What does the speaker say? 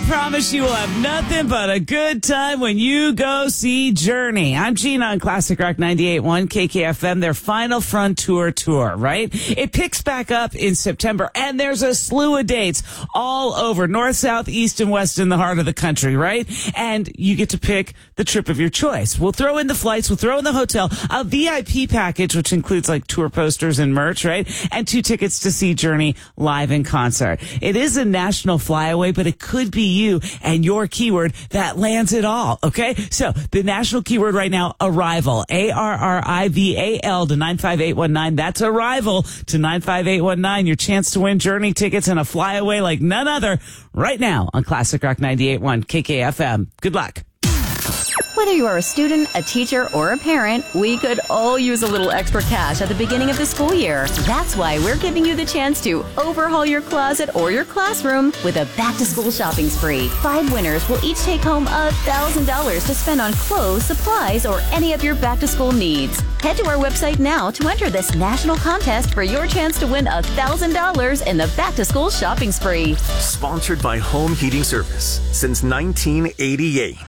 promise you will have nothing but a good time when you go see Journey. I'm Gina on Classic Rock 98.1 KKFM, their Final Frontier tour, right? It picks back up in September, and there's a slew of dates all over north, south, east, and west in the heart of the country, right? And you get to pick the trip of your choice. We'll throw in the flights, we'll throw in the hotel, a VIP package, which includes like tour posters and merch, right? And 2 tickets to see Journey live in concert. It is a national flyaway, but it could be you and your keyword that lands it all, okay? So the national keyword right now, arrival, ARRIVAL to 95819. That's arrival to 95819. Your chance to win Journey tickets and a flyaway like none other right now on Classic Rock 98.1 KKFM. Good luck. Whether you are a student, a teacher, or a parent, we could all use a little extra cash at the beginning of the school year. That's why we're giving you the chance to overhaul your closet or your classroom with a back-to-school shopping spree. 5 winners will each take home $1,000 to spend on clothes, supplies, or any of your back-to-school needs. Head to our website now to enter this national contest for your chance to win $1,000 in the back-to-school shopping spree. Sponsored by Home Heating Service since 1988.